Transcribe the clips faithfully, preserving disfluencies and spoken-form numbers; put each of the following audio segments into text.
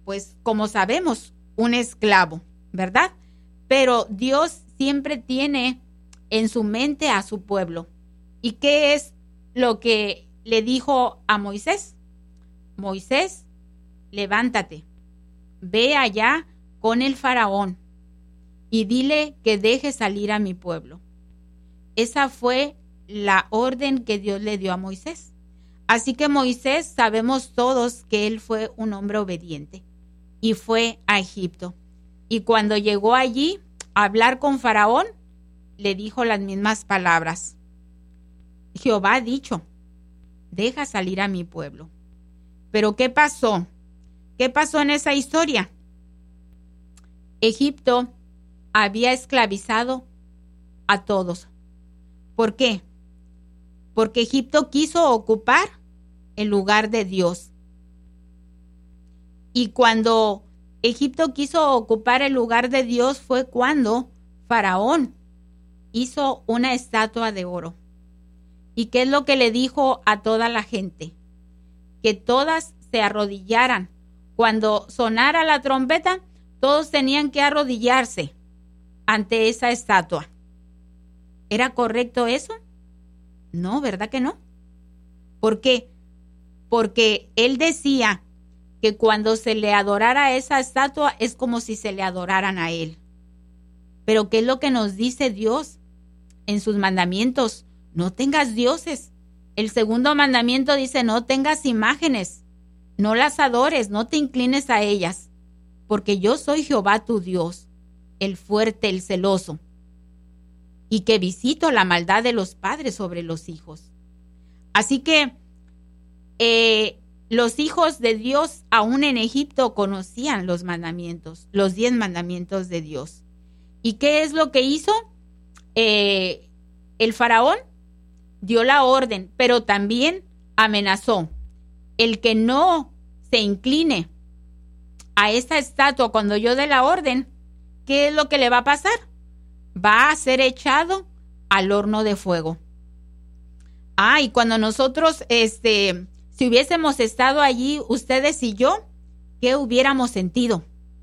pues como sabemos, un esclavo, ¿verdad? Pero Dios siempre tiene en su mente a su pueblo. ¿Y qué es lo que le dijo a Moisés? Moisés, levántate, ve allá con el faraón y dile que deje salir a mi pueblo. Esa fue la orden que Dios le dio a Moisés. Así que Moisés, sabemos todos que él fue un hombre obediente y fue a Egipto. Y cuando llegó allí a hablar con faraón, le dijo las mismas palabras. Jehová ha dicho, deja salir a mi pueblo. Pero ¿qué pasó? ¿Qué pasó en esa historia? Egipto había esclavizado a todos. ¿Por qué? Porque Egipto quiso ocupar el lugar de Dios. Y cuando Egipto quiso ocupar el lugar de Dios fue cuando Faraón hizo una estatua de oro. ¿Y qué es lo que le dijo a toda la gente? Que todas se arrodillaran. Cuando sonara la trompeta, todos tenían que arrodillarse ante esa estatua. ¿Era correcto eso? No, ¿verdad que no? ¿Por qué? Porque él decía que cuando se le adorara a esa estatua es como si se le adoraran a él. Pero ¿qué es lo que nos dice Dios en sus mandamientos? No tengas dioses. El segundo mandamiento dice, no tengas imágenes, no las adores, no te inclines a ellas, porque yo soy Jehová tu Dios, el fuerte, el celoso, y que visito la maldad de los padres sobre los hijos. Así que eh, los hijos de Dios, aún en Egipto, conocían los mandamientos, los diez mandamientos de Dios. ¿Y qué es lo que hizo? Eh, el faraón dio la orden, pero también amenazó. El que no se incline a esta estatua cuando yo dé la orden, ¿qué es lo que le va a pasar? Va a ser echado al horno de fuego. Ah, y cuando nosotros, este, si hubiésemos estado allí, ustedes y yo, ¿qué hubiéramos sentido?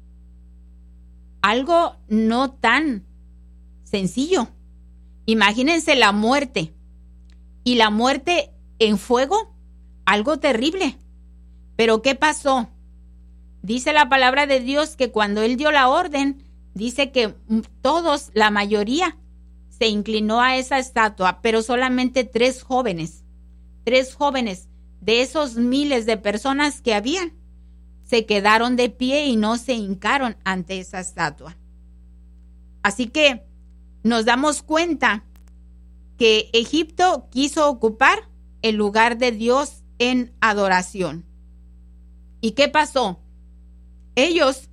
Algo no tan sencillo. Imagínense la muerte. Y la muerte en fuego, algo terrible. Pero ¿qué pasó? Dice la palabra de Dios que cuando él dio la orden, dice que todos, la mayoría, se inclinó a esa estatua, pero solamente tres jóvenes, tres jóvenes de esos miles de personas que habían, se quedaron de pie y no se hincaron ante esa estatua. Así que nos damos cuenta que Egipto quiso ocupar el lugar de Dios en adoración. ¿Y qué pasó? Ellos,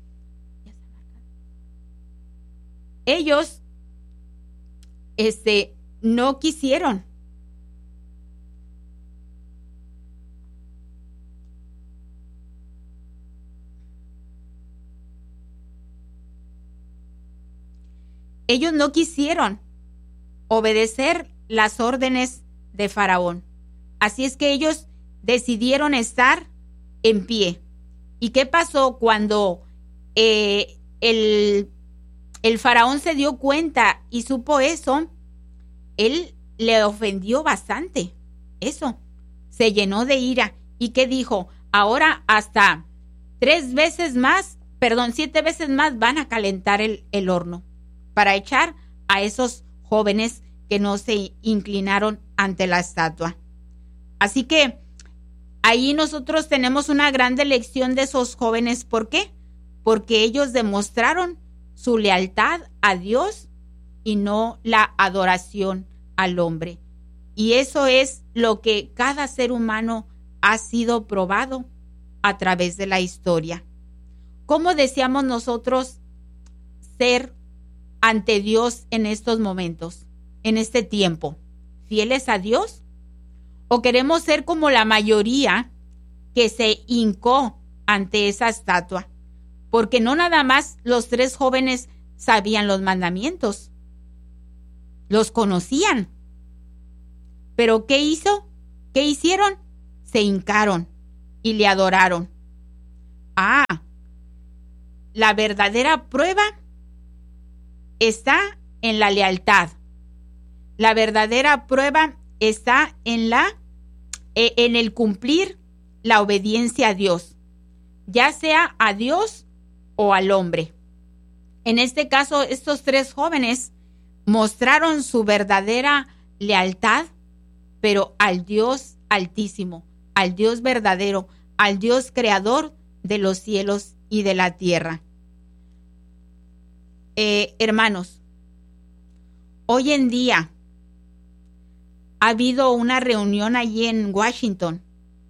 ellos, este, no quisieron. Ellos no quisieron obedecer las órdenes de Faraón. Así es que ellos decidieron estar en pie. ¿Y qué pasó cuando eh, el, el Faraón se dio cuenta y supo eso? Él le ofendió bastante. Eso, se llenó de ira. ¿Y qué dijo? Ahora hasta tres veces más, perdón, siete veces más van a calentar el, el horno para echar a esos jóvenes que no se inclinaron ante la estatua. Así que ahí nosotros tenemos una grande lección de esos jóvenes. ¿Por qué? Porque ellos demostraron su lealtad a Dios y no la adoración al hombre. Y eso es lo que cada ser humano ha sido probado a través de la historia. ¿Cómo deseamos nosotros ser ante Dios en estos momentos, en este tiempo? ¿Fieles a Dios? ¿O queremos ser como la mayoría que se hincó ante esa estatua? Porque no nada más los tres jóvenes sabían los mandamientos, los conocían. ¿Pero qué hizo? ¿Qué hicieron? Se hincaron y le adoraron. Ah, la verdadera prueba está en la lealtad. La verdadera prueba está en la en el cumplir la obediencia a Dios, ya sea a Dios o al hombre. En este caso, estos tres jóvenes mostraron su verdadera lealtad, pero al Dios Altísimo, al Dios verdadero, al Dios creador de los cielos y de la tierra. Eh, hermanos, hoy en día ha habido una reunión allí en Washington,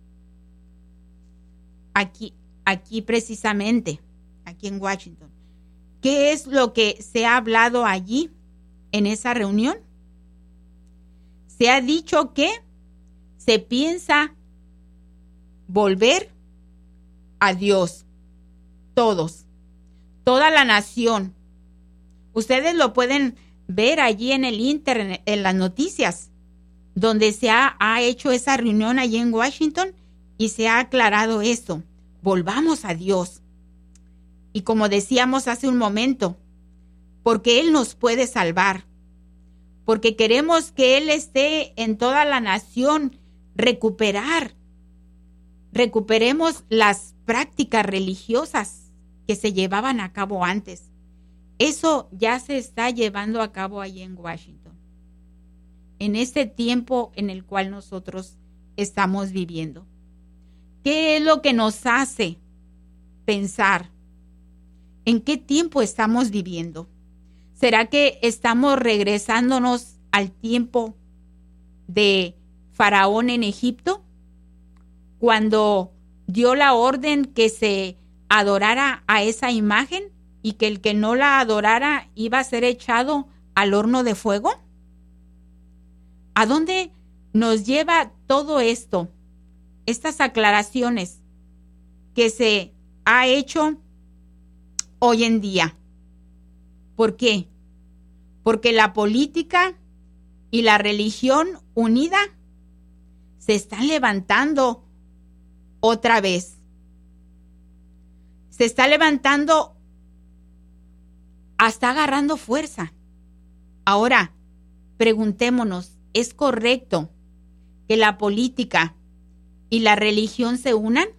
aquí, aquí precisamente, aquí en Washington. ¿Qué es lo que se ha hablado allí en esa reunión? Se ha dicho que se piensa volver a Dios, todos, toda la nación. Ustedes lo pueden ver allí en el internet, en las noticias, donde se ha, ha hecho esa reunión allí en Washington y se ha aclarado esto. Volvamos a Dios. Y como decíamos hace un momento, porque Él nos puede salvar, porque queremos que Él esté en toda la nación, recuperar, recuperemos las prácticas religiosas que se llevaban a cabo antes. Eso ya se está llevando a cabo allí en Washington, en este tiempo en el cual nosotros estamos viviendo. ¿Qué es lo que nos hace pensar en qué tiempo estamos viviendo? ¿Será que estamos regresándonos al tiempo de Faraón en Egipto, cuando dio la orden que se adorara a esa imagen y que el que no la adorara iba a ser echado al horno de fuego? ¿A dónde nos lleva todo esto? Estas aclaraciones que se ha hecho hoy en día. ¿Por qué? Porque la política y la religión unida se están levantando otra vez. Se está levantando, hasta agarrando fuerza. Ahora, preguntémonos, ¿es correcto que la política y la religión se unan?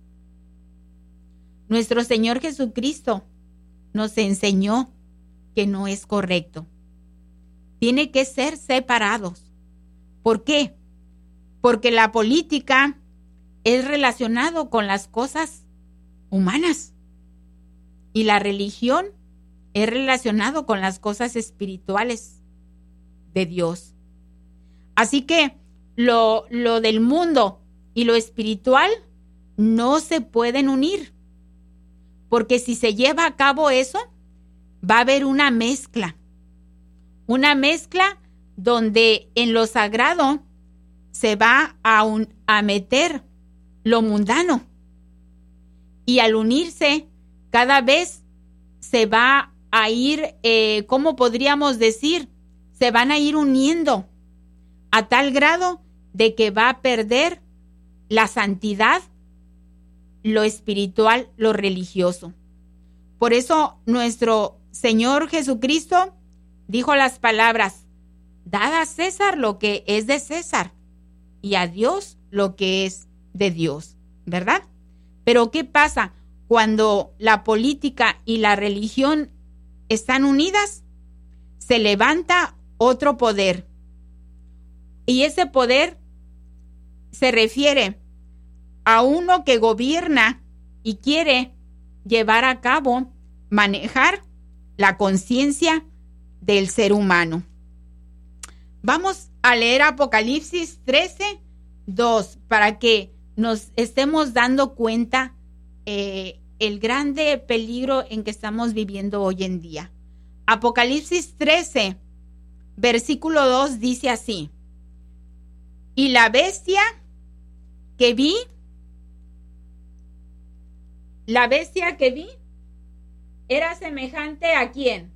Nuestro Señor Jesucristo nos enseñó que no es correcto. Tiene que ser separados. ¿Por qué? Porque la política es relacionado con las cosas humanas y la religión es relacionado con las cosas espirituales de Dios. Así que lo, lo del mundo y lo espiritual no se pueden unir, porque si se lleva a cabo eso, va a haber una mezcla, una mezcla donde en lo sagrado se va a, un, a meter lo mundano, y al unirse cada vez se va a ir, eh, ¿cómo podríamos decir? Se van a ir uniendo a tal grado de que va a perder la santidad, lo espiritual, lo religioso. Por eso nuestro Señor Jesucristo dijo las palabras: dad a César lo que es de César y a Dios lo que es de Dios, ¿verdad? Pero ¿qué pasa cuando la política y la religión están unidas? Se levanta otro poder, y ese poder se refiere a uno que gobierna y quiere llevar a cabo, manejar la conciencia del ser humano. Vamos a leer Apocalipsis trece, dos, para que nos estemos dando cuenta eh, el grande peligro en que estamos viviendo hoy en día. Apocalipsis trece, versículo dos dice así: y la bestia que vi, la bestia que vi era semejante ¿a quién?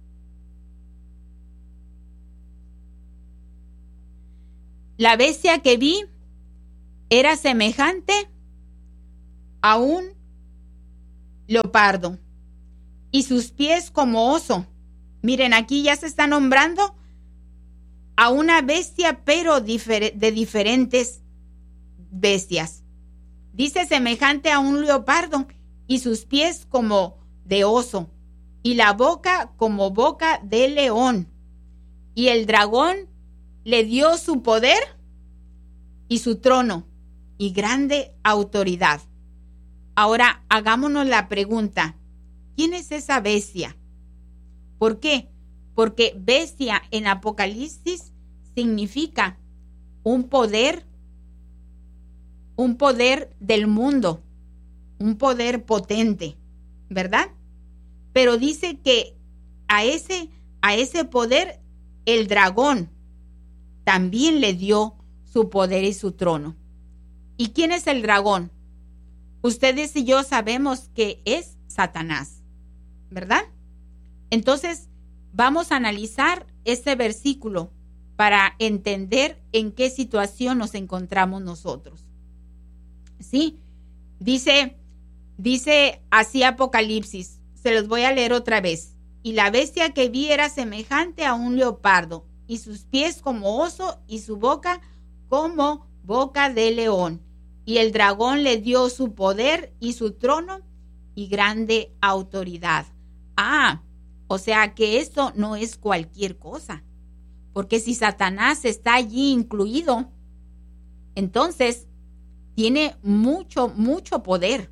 La bestia que vi era semejante a un leopardo y sus pies como oso. Miren, aquí ya se está nombrando a una bestia, pero difer- de diferentes bestias. Dice semejante a un leopardo y sus pies como de oso y la boca como boca de león. Y el dragón le dio su poder y su trono y grande autoridad. Ahora hagámonos la pregunta, ¿quién es esa bestia? ¿Por qué? Porque bestia en Apocalipsis significa un poder, un poder del mundo, un poder potente, ¿verdad? Pero dice que a ese, a ese poder el dragón también le dio su poder y su trono. ¿Y quién es el dragón? Ustedes y yo sabemos que es Satanás, ¿verdad? Entonces, vamos a analizar este versículo para entender en qué situación nos encontramos nosotros. ¿Sí? Dice, dice así Apocalipsis, se los voy a leer otra vez. Y la bestia que vi era semejante a un leopardo, y sus pies como oso, y su boca como boca de león. Y el dragón le dio su poder y su trono y grande autoridad. Ah, o sea que esto no es cualquier cosa. Porque si Satanás está allí incluido, entonces tiene mucho, mucho poder.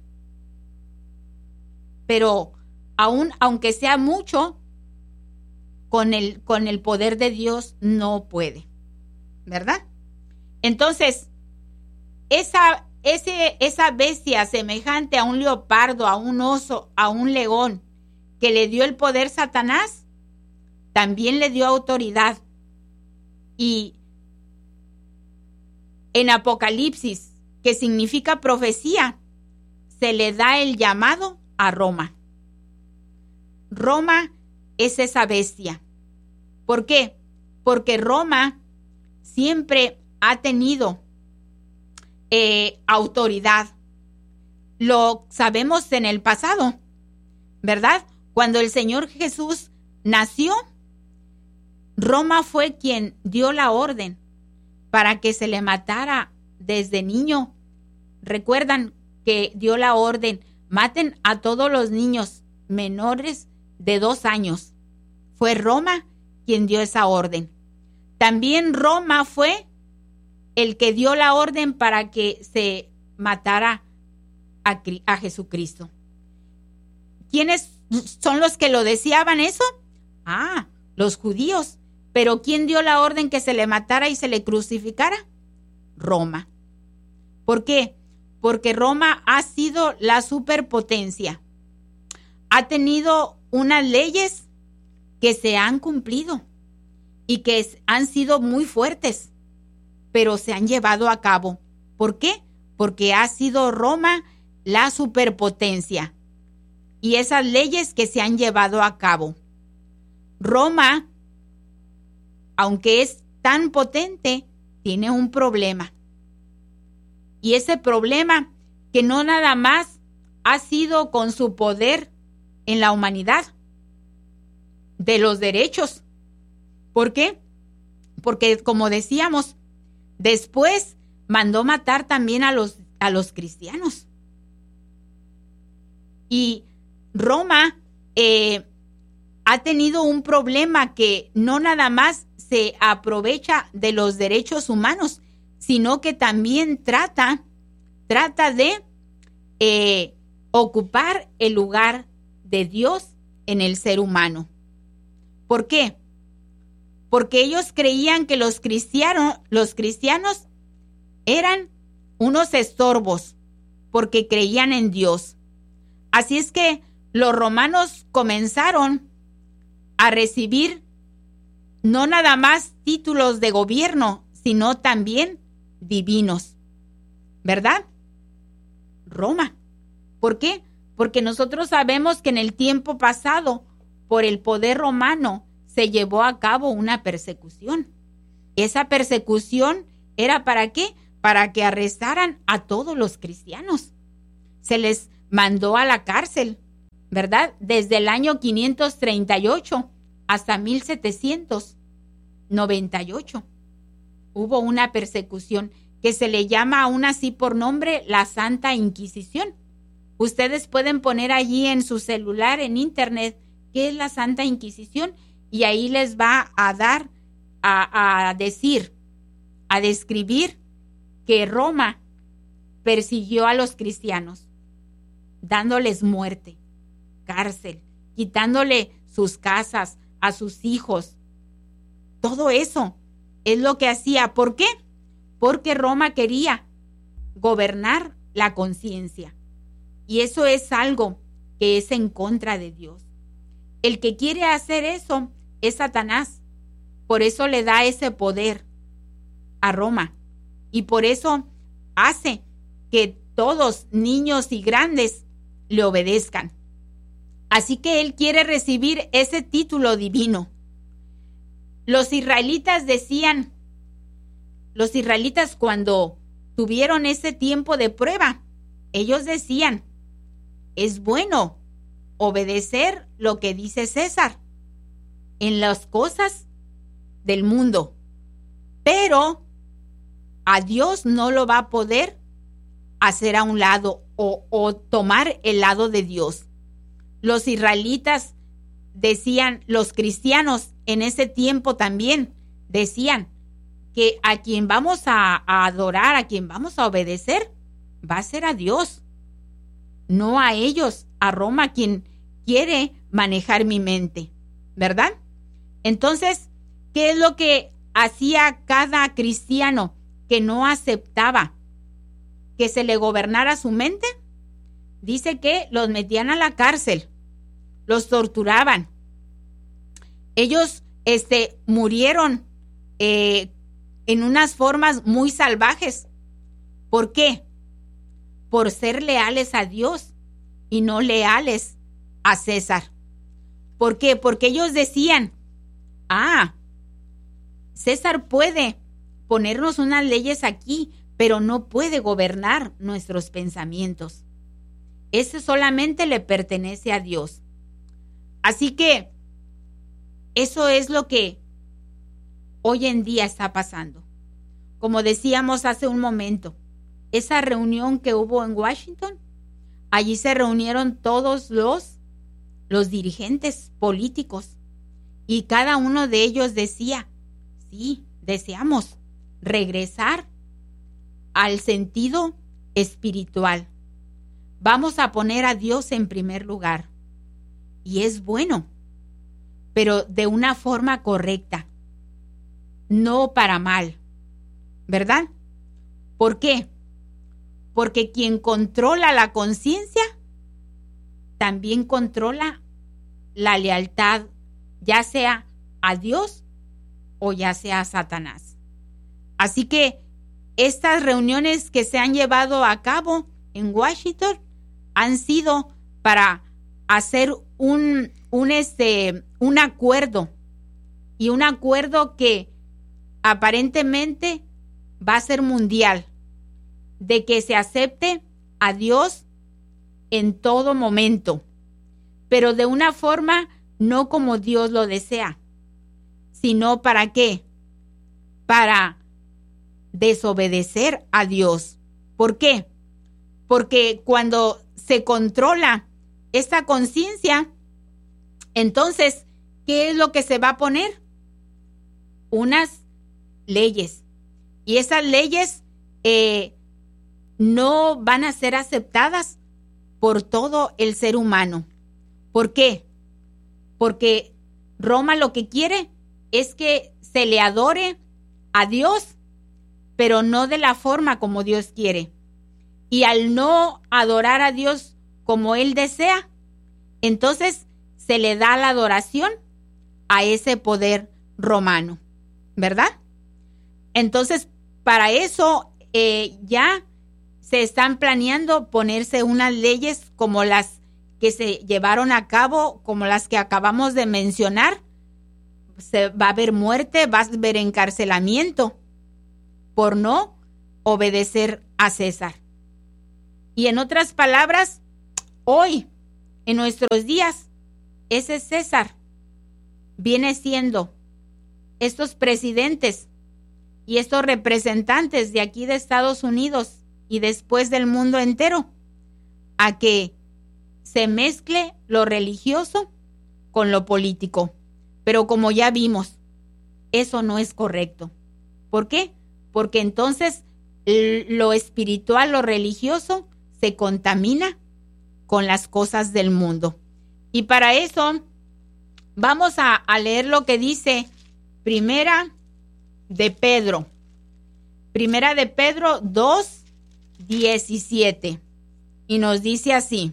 Pero aún, aunque sea mucho, con el, con el poder de Dios no puede, ¿verdad? Entonces, esa, ese, esa bestia semejante a un leopardo, a un oso, a un león, que le dio el poder Satanás, también le dio autoridad. Y en Apocalipsis, que significa profecía, se le da el llamado a Roma. Roma es esa bestia. ¿Por qué? Porque Roma siempre ha tenido eh, autoridad. Lo sabemos en el pasado, ¿verdad? Cuando el Señor Jesús nació, Roma fue quien dio la orden para que se le matara desde niño. Recuerdan que dio la orden, maten a todos los niños menores de dos años. Fue Roma quien dio esa orden. También Roma fue el que dio la orden para que se matara a, a Jesucristo. ¿Quiénes son los que lo deseaban eso? Ah, los judíos. Pero ¿quién dio la orden que se le matara y se le crucificara? Roma. ¿Por qué? Porque Roma ha sido la superpotencia. Ha tenido unas leyes que se han cumplido y que han sido muy fuertes, pero se han llevado a cabo. ¿Por qué? Porque ha sido Roma la superpotencia y esas leyes que se han llevado a cabo. Roma, aunque es tan potente, tiene un problema. Y ese problema que no nada más ha sido con su poder en la humanidad, de los derechos. ¿Por qué? Porque, como decíamos, después mandó matar también a los, a los cristianos. Y Roma eh, ha tenido un problema que no nada más se aprovecha de los derechos humanos, sino que también trata, trata de eh, ocupar el lugar de Dios en el ser humano. ¿Por qué? Porque ellos creían que los cristianos, los cristianos eran unos estorbos, porque creían en Dios. Así es que los romanos comenzaron a recibir no nada más títulos de gobierno, sino también divinos, ¿verdad? Roma. ¿Por qué? Porque nosotros sabemos que en el tiempo pasado, por el poder romano, se llevó a cabo una persecución. Esa persecución era ¿para qué? Para que arrestaran a todos los cristianos. Se les mandó a la cárcel, ¿verdad? Desde el año quinientos treinta y ocho hasta mil setecientos noventa y ocho. Hubo una persecución que se le llama aún así por nombre la Santa Inquisición. Ustedes pueden poner allí en su celular, en internet, qué es la Santa Inquisición, y ahí les va a dar, a, a decir, a describir que Roma persiguió a los cristianos, dándoles muerte, cárcel, quitándole sus casas, a sus hijos. Todo eso es lo que hacía. ¿Por qué? Porque Roma quería gobernar la conciencia. Y eso es algo que es en contra de Dios. El que quiere hacer eso es Satanás. Por eso le da ese poder a Roma. Y por eso hace que todos, niños y grandes, le obedezcan. Así que él quiere recibir ese título divino. Los israelitas decían, los israelitas cuando tuvieron ese tiempo de prueba, ellos decían, es bueno obedecer lo que dice César en las cosas del mundo, pero a Dios no lo va a poder hacer a un lado o, o tomar el lado de Dios. Los israelitas decían, los cristianos en ese tiempo también decían que a quien vamos a, a adorar, a quien vamos a obedecer, va a ser a Dios, no a ellos, a Roma, quien quiere manejar mi mente, ¿verdad? Entonces, ¿qué es lo que hacía cada cristiano que no aceptaba que se le gobernara su mente? Dice que los metían a la cárcel, los torturaban. Ellos este, murieron eh, en unas formas muy salvajes. ¿Por qué? Por ser leales a Dios y no leales a César. ¿Por qué? Porque ellos decían, ah, César puede ponernos unas leyes aquí, pero no puede gobernar nuestros pensamientos. Eso solamente le pertenece a Dios. Así que eso es lo que hoy en día está pasando. Como decíamos hace un momento, esa reunión que hubo en Washington, allí se reunieron todos los, los dirigentes políticos y cada uno de ellos decía, sí, deseamos regresar al sentido espiritual. Vamos a poner a Dios en primer lugar. Y es bueno, pero de una forma correcta, no para mal, ¿verdad? ¿Por qué? Porque quien controla la conciencia también controla la lealtad, ya sea a Dios o ya sea a Satanás. Así que estas reuniones que se han llevado a cabo en Washington han sido para hacer un, un, este, un acuerdo, y un acuerdo que aparentemente va a ser mundial, de que se acepte a Dios en todo momento, pero de una forma no como Dios lo desea, sino ¿para qué? Para desobedecer a Dios. ¿Por qué? Porque cuando se controla esta conciencia, entonces, ¿qué es lo que se va a poner? Unas leyes. Y esas leyes eh, no van a ser aceptadas por todo el ser humano. ¿Por qué? Porque Roma lo que quiere es que se le adore a Dios, pero no de la forma como Dios quiere. Y al no adorar a Dios como Él desea, entonces se le da la adoración a ese poder romano, ¿verdad? Entonces, para eso eh, ya se están planeando ponerse unas leyes como las que se llevaron a cabo, como las que acabamos de mencionar. Se va a haber muerte, va a haber encarcelamiento por no obedecer a César. Y en otras palabras, hoy, en nuestros días, ese César viene siendo estos presidentes y estos representantes de aquí de Estados Unidos y después del mundo entero, a que se mezcle lo religioso con lo político. Pero como ya vimos, eso no es correcto. ¿Por qué? Porque entonces lo espiritual, lo religioso, se contamina con las cosas del mundo. Y para eso vamos a, a leer lo que dice Primera de Pedro. Primera de Pedro dos, diecisiete. Y nos dice así: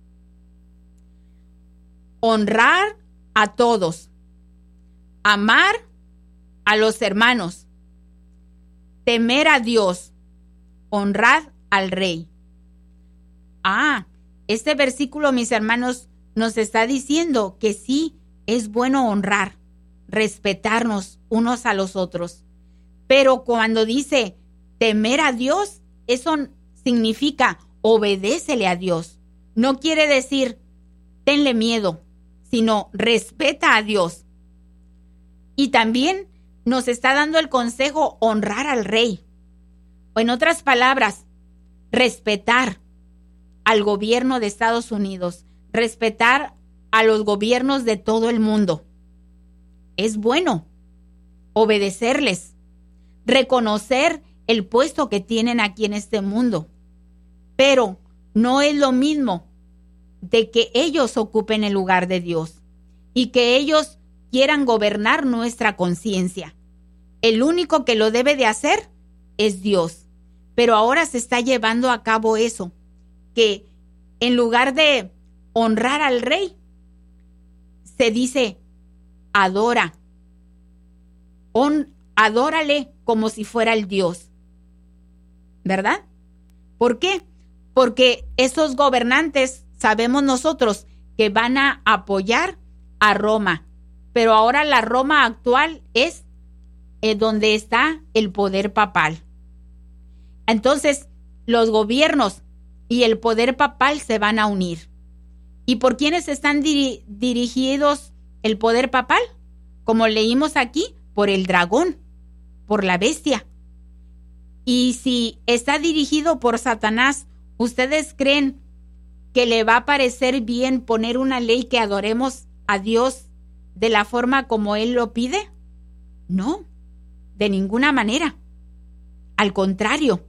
honrar a todos, amar a los hermanos, temer a Dios, honrad al rey. Ah, este versículo, mis hermanos, nos está diciendo que sí es bueno honrar, respetarnos unos a los otros. Pero cuando dice temer a Dios, eso significa obedécele a Dios. No quiere decir tenle miedo, sino respeta a Dios. Y también nos está dando el consejo honrar al rey. O en otras palabras, respetar al gobierno de Estados Unidos, respetar a los gobiernos de todo el mundo. Es bueno obedecerles, reconocer el puesto que tienen aquí en este mundo. Pero no es lo mismo de que ellos ocupen el lugar de Dios y que ellos quieran gobernar nuestra conciencia. El único que lo debe de hacer es Dios. Pero ahora se está llevando a cabo eso, que en lugar de honrar al rey, se dice adora. On, adórale como si fuera el Dios. ¿Verdad? ¿Por qué? Porque esos gobernantes, sabemos nosotros, que van a apoyar a Roma. Pero ahora la Roma actual es eh, donde está el poder papal. Entonces, los gobiernos y el poder papal se van a unir. ¿Y por quiénes están diri- dirigidos el poder papal? Como leímos aquí, por el dragón, por la bestia. Y si está dirigido por Satanás, ¿ustedes creen que le va a parecer bien poner una ley que adoremos a Dios de la forma como Él lo pide? No, de ninguna manera. Al contrario,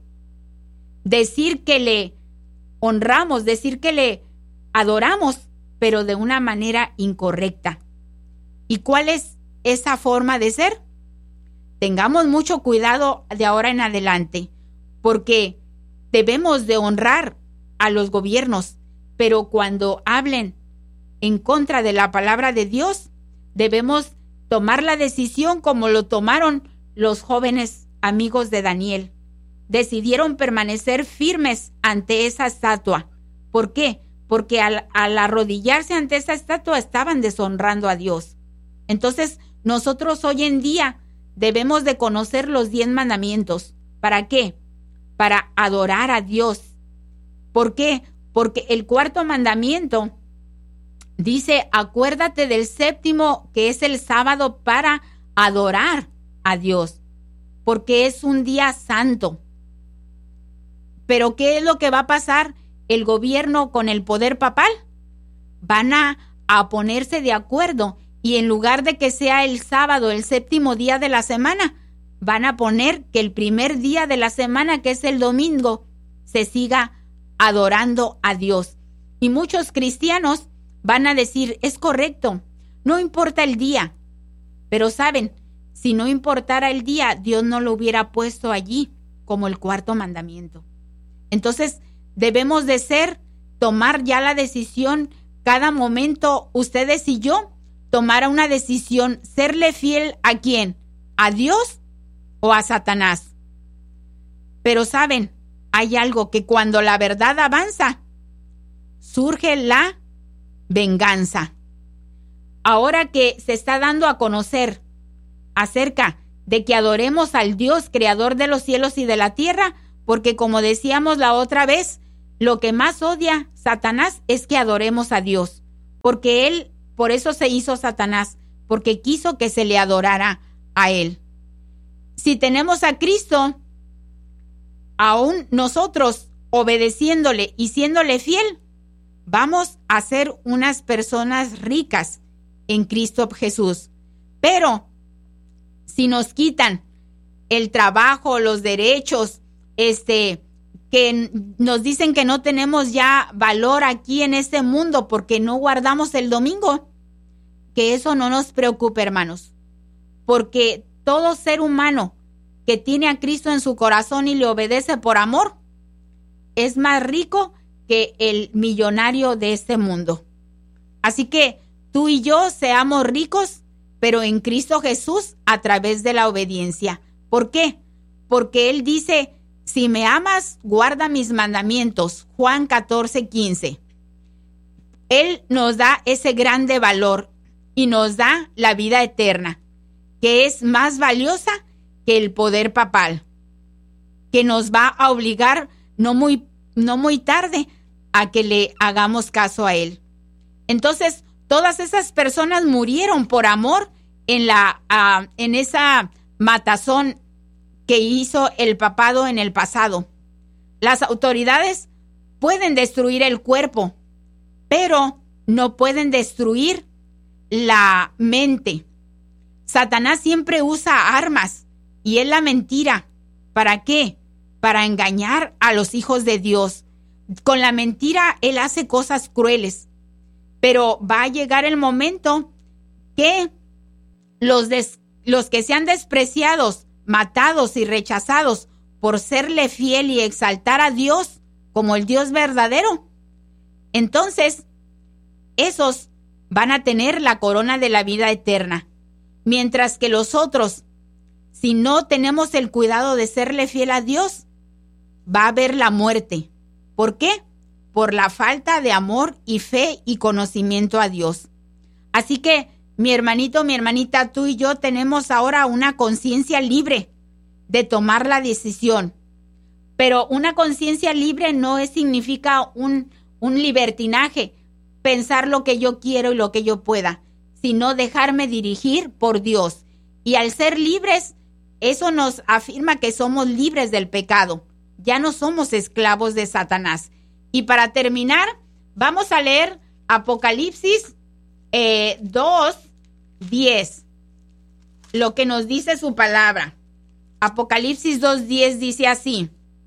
decir que le honramos, decir que le adoramos, pero de una manera incorrecta. ¿Y cuál es esa forma de ser? Tengamos mucho cuidado de ahora en adelante, porque debemos de honrar a los gobiernos, pero cuando hablen en contra de la palabra de Dios, debemos tomar la decisión como lo tomaron los jóvenes amigos de Daniel. Decidieron permanecer firmes ante esa estatua. ¿Por qué? Porque al, al arrodillarse ante esa estatua estaban deshonrando a Dios. Entonces, nosotros hoy en día debemos de conocer los diez mandamientos. ¿Para qué? Para adorar a Dios. ¿Por qué? Porque el cuarto mandamiento dice, acuérdate del séptimo, que es el sábado, para adorar a Dios, porque es un día santo. Pero ¿qué es lo que va a pasar? El gobierno con el poder papal van a, a ponerse de acuerdo, y en lugar de que sea el sábado, el séptimo día de la semana, van a poner que el primer día de la semana, que es el domingo, se siga adorando a Dios. Y muchos cristianos van a decir, es correcto, no importa el día. Pero saben, si no importara el día, Dios no lo hubiera puesto allí como el cuarto mandamiento. Entonces, debemos de ser, tomar ya la decisión, cada momento, ustedes y yo, tomar una decisión, serle fiel ¿a quién? ¿A Dios o a Satanás? Pero saben, hay algo que cuando la verdad avanza, surge la venganza. Ahora que se está dando a conocer acerca de que adoremos al Dios creador de los cielos y de la tierra, porque como decíamos la otra vez, lo que más odia Satanás es que adoremos a Dios, porque él, por eso se hizo Satanás, porque quiso que se le adorara a él. Si tenemos a Cristo, aún nosotros obedeciéndole y siéndole fiel, vamos a ser unas personas ricas en Cristo Jesús. Pero si nos quitan el trabajo, los derechos, este, que nos dicen que no tenemos ya valor aquí en este mundo porque no guardamos el domingo, que eso no nos preocupe, hermanos, porque todo ser humano que tiene a Cristo en su corazón y le obedece por amor es más rico que el millonario de este mundo. Así que tú y yo seamos ricos, pero en Cristo Jesús a través de la obediencia. ¿Por qué? Porque Él dice, si me amas, guarda mis mandamientos. Juan catorce, quince. Él nos da ese grande valor y nos da la vida eterna, que es más valiosa que el poder papal, que nos va a obligar no muy, no muy tarde a que le hagamos caso a Él. Entonces, todas esas personas murieron por amor en, la, uh, en esa matazón que hizo el papado en el pasado. Las autoridades pueden destruir el cuerpo, pero no pueden destruir la mente. Satanás siempre usa armas y es la mentira. ¿Para qué? Para engañar a los hijos de Dios. Con la mentira él hace cosas crueles, pero va a llegar el momento que los, des, los que sean despreciados, matados y rechazados por serle fiel y exaltar a Dios como el Dios verdadero, entonces esos van a tener la corona de la vida eterna, mientras que los otros, si no tenemos el cuidado de serle fiel a Dios, va a haber la muerte. ¿Por qué? Por la falta de amor y fe y conocimiento a Dios. Así que, mi hermanito, mi hermanita, tú y yo tenemos ahora una conciencia libre de tomar la decisión. Pero una conciencia libre no es, significa un, un libertinaje, pensar lo que yo quiero y lo que yo pueda, sino dejarme dirigir por Dios. Y al ser libres, eso nos afirma que somos libres del pecado. Ya no somos esclavos de Satanás. Y para terminar, vamos a leer Apocalipsis eh, dos, diez. Lo que nos dice su palabra. Apocalipsis dos, diez dice así.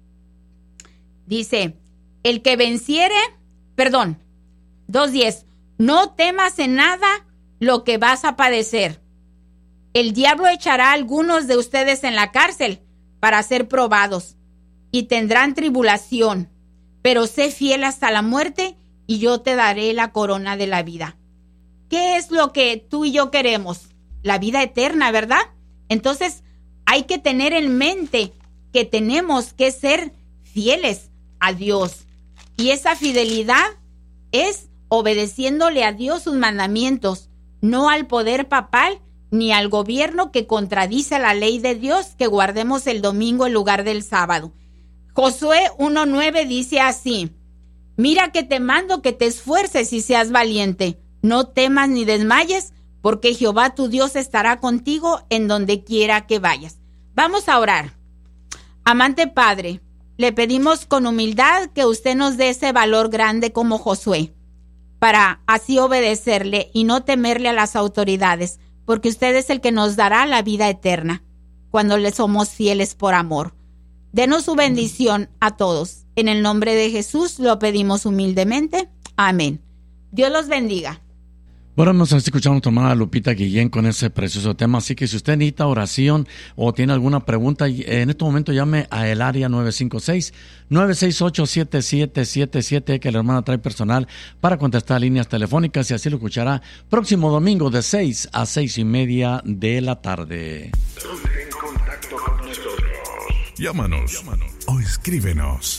Dice, el que venciere, perdón, dos, diez. No temas en nada lo que vas a padecer. El diablo echará a algunos de ustedes en la cárcel para ser probados y tendrán tribulación, pero sé fiel hasta la muerte y yo te daré la corona de la vida. ¿Qué es lo que tú y yo queremos? La vida eterna, ¿verdad? Entonces hay que tener en mente que tenemos que ser fieles a Dios. Y esa fidelidad es obedeciéndole a Dios sus mandamientos, no al poder papal ni al gobierno que contradice la ley de Dios, que guardemos el domingo en lugar del sábado. Josué uno nueve dice así, mira que te mando que te esfuerces y seas valiente, no temas ni desmayes, porque Jehová tu Dios estará contigo en donde quiera que vayas. Vamos a orar. Amante Padre, le pedimos con humildad que usted nos dé ese valor grande como Josué, para así obedecerle y no temerle a las autoridades, porque usted es el que nos dará la vida eterna cuando le somos fieles por amor. Denos su bendición a todos. En el nombre de Jesús lo pedimos humildemente. Amén. Dios los bendiga. Bueno, nos está escuchando nuestra hermana Lupita Guillén con ese precioso tema, así que si usted necesita oración o tiene alguna pregunta, en este momento llame a el área nueve cinco seis, nueve seis ocho, siete siete siete siete, que la hermana trae personal para contestar líneas telefónicas y así lo escuchará próximo domingo de seis a seis y media de la tarde. Ponte en contacto con nosotros. Llámanos, Llámanos o escríbenos.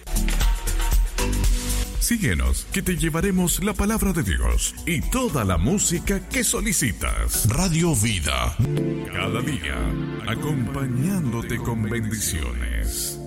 Síguenos, que te llevaremos la palabra de Dios y toda la música que solicitas. Radio Vida. Cada día, acompañándote con bendiciones.